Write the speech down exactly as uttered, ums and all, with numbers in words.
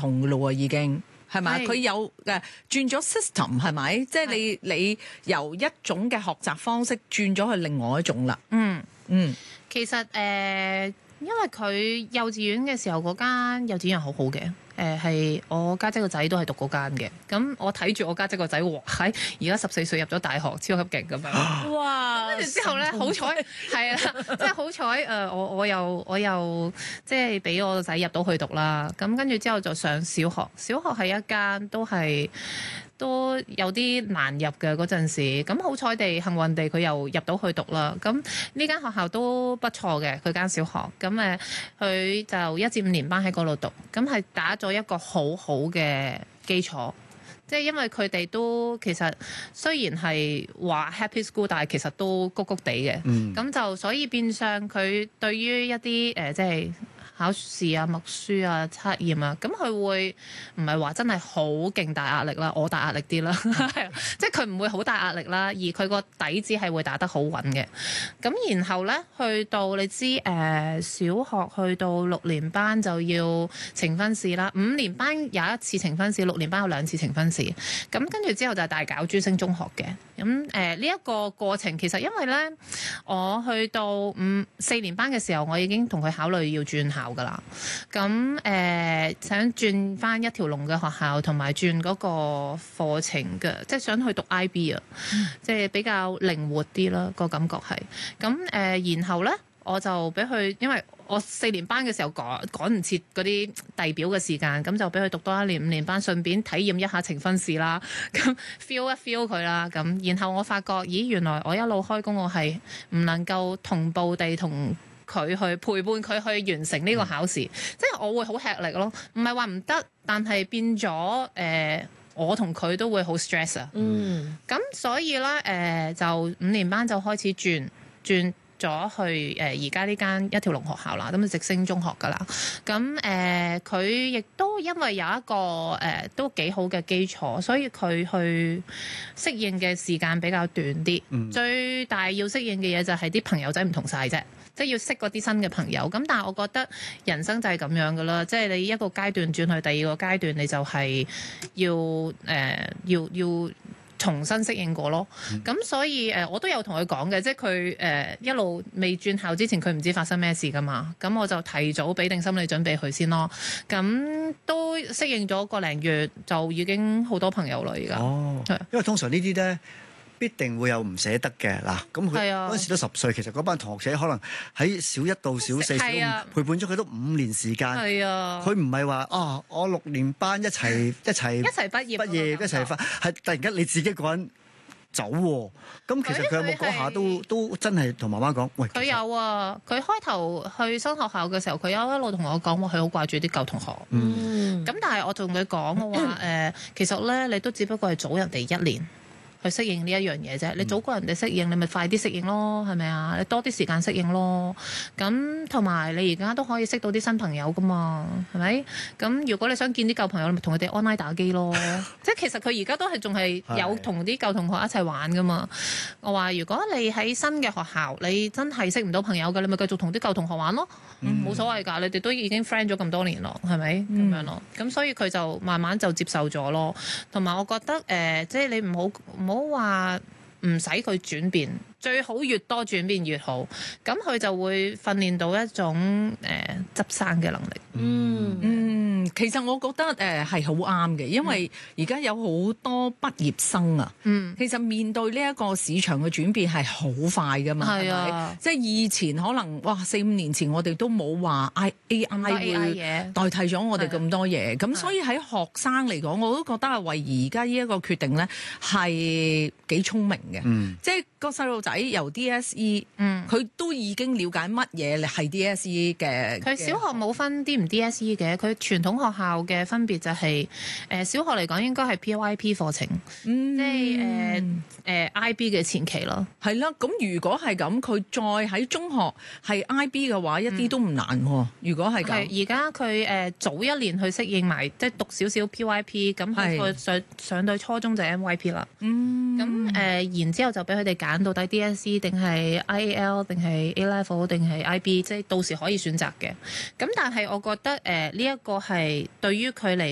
同嘅咯喎，已經係咪？佢有誒轉咗 system 係咪？即係你你由一種嘅學習方式轉咗去另外一種啦。 嗯嗯， 其實誒、呃，因為佢幼稚園嘅時候嗰間幼稚園係好好嘅。誒係、呃、我家姐個仔都係讀嗰間嘅，咁我睇住我家姐個仔，哇！喺而家十四歲入咗大學，超級勁咁樣。哇！跟住之後咧，好彩係啊，即係好彩誒，我我又我又即係俾我個仔入到去讀啦。咁跟住之後就上小學，小學係一間都係都有啲難入嘅嗰陣時。咁好彩地幸運地佢又入到去讀啦。咁呢間學校都不錯嘅，佢間小學。咁誒，佢就一至五年班喺嗰度讀，咁係打咗一個好好嘅基礎，即係因為佢哋都其實雖然係話 Happy School，但係其實都谷谷地嘅，咁、嗯、就所以變相佢對於一啲誒、呃、即係考試啊、默書啊、測驗啊，咁佢會唔係話真係好勁大壓力啦，我大壓力啲啦，即係佢唔會好大壓力啦，而佢個底子係會打得好穩嘅。咁然後呢，去到你知誒、呃、小學去到六年班就要呈分試啦，五年班有一次呈分試，六年班有兩次呈分試。咁跟住之後就係大搞珠升中學嘅。咁誒呢一個過程其實因為呢，我去到五四年班嘅時候，我已經同佢考慮要轉校㗎啦。咁誒、呃、想轉翻一條龍嘅學校，同埋轉嗰個課程嘅，即係想去讀 I B 啊，嗯、即係比較靈活啲啦，個感覺係。咁誒、呃，然後呢，我就俾佢，因為我四年班嘅時候趕趕唔切嗰啲遞表嘅時間，咁就俾佢讀多一年五年班，順便體驗一下呈分試啦，咁 feel 一 feel 佢啦，咁然後我發覺，咦，原來我一路開工，我係唔能夠同步地同佢去陪伴佢去完成呢個考試，嗯、即係我會好吃力咯，唔係話唔得，但係變咗誒、呃，我同佢都會好 stress 啊，嗯，咁所以咧誒、呃，就五年班就開始轉轉咗去誒而家呢間一條龍學校啦，咁就直升中學噶啦。咁誒佢亦都因為有一個誒、呃、都幾好嘅基礎，所以佢去適應嘅時間比較短啲。嗯、最大要適應嘅嘢就係啲朋友仔唔同晒啫，即係要識嗰啲新嘅朋友。咁但係我覺得人生就係咁樣噶啦，即係你一個階段轉去第二個階段，你就係要誒、呃、要要。要重新適應過咯，咁、嗯、所以誒、呃，我都有同佢講嘅，即係佢誒一路未轉校之前，佢唔知發生咩事噶嘛，咁我就提早俾定心理準備佢先咯，咁都適應咗個零月，就已經好多朋友啦而家。哦，係， 因為通常呢啲咧，必定會有唔捨得嘅嗱，咁佢嗰陣時都十歲，其實嗰班同學仔可能喺小一到小四、小五陪伴咗佢都五年時間。係啊，佢唔係話啊，我六年班一齊一齊一齊畢業， 畢業一齊翻，係突然間你自己一個人走喎。咁其實佢有冇嗰下都都真係同媽媽講？喂，佢有啊，佢開頭去新學校嘅時候，佢有一路同我講話，佢好掛住啲舊同學。嗯，咁但係我同佢講我話誒，其實咧你都只不過係早人哋一年去適應呢一樣嘢啫，你早過人哋適應，你咪快啲適應咯，係咪啊？你多啲時間適應咯。咁同埋你而家都可以識到啲新朋友噶嘛，係咪？咁如果你想見啲舊朋友，你咪同佢哋 online 打機咯。即係其實佢而家都係仲係有同啲舊同學一齊玩噶嘛。我話如果你喺新嘅學校，你真係識唔到朋友嘅，你咪繼續同啲舊同學玩咯，冇、嗯、所謂㗎。你哋都已經 friend 咗咁多年咯，係咪咁、嗯、樣咯？咁所以佢就慢慢就接受咗咯。同埋我覺得誒、呃，即係你唔好唔好。唔好話唔使佢轉變，最好越多轉變越好，咁佢就會訓練到一種誒執生嘅能力。 嗯嗯，其實我覺得誒係好啱嘅，因為而家有好多畢業生啊，嗯，其實面對呢一個市場嘅轉變係好快噶嘛，係咪？即係以前可能哇四五年前我哋都冇話 A I 會代替咗我哋咁多嘢，咁所以喺學生嚟講，我都覺得係為而家呢一個決定咧係幾聰明嘅，嗯，即係個細路仔由 D S E， 嗯，佢都已經了解乜嘢係 D S E 嘅。佢小學冇分 D 唔 D S E 嘅，佢傳統學校嘅分別就係、是、誒、呃、小學嚟講應該係 P O I P 課程，嗯、即係誒誒 I B 嘅前期咯。 係啦，咁如果係咁，佢再喺中學係 I B 嘅話，一啲都唔難喎。嗯、如果係咁， 而家佢誒早一年去適應埋，即係讀少少 P O I P， 咁佢上上到初中就 M Y P 啦。嗯，咁誒、呃、然之後就俾佢哋揀到底 D S E 定係 I A L 定係 A Level 定係 I B， 即係到時可以選擇嘅。咁但係我覺得誒呢一個係對於佢嚟